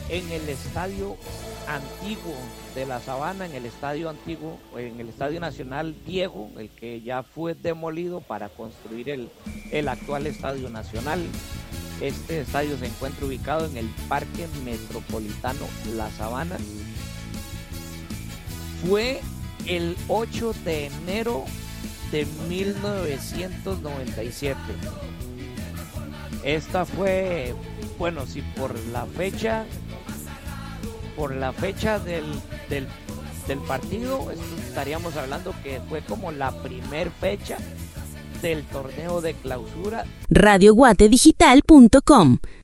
en el estadio antiguo de La Sabana, en el estadio antiguo, en el estadio nacional viejo, el que ya fue demolido para construir el actual estadio nacional. Este estadio se encuentra ubicado en el Parque Metropolitano La Sabana. Fue el 8 de enero de 1997. Esta fue, bueno, si por la fecha del partido, estaríamos hablando que fue como la primer fecha del torneo de clausura. RadioGuateDigital.com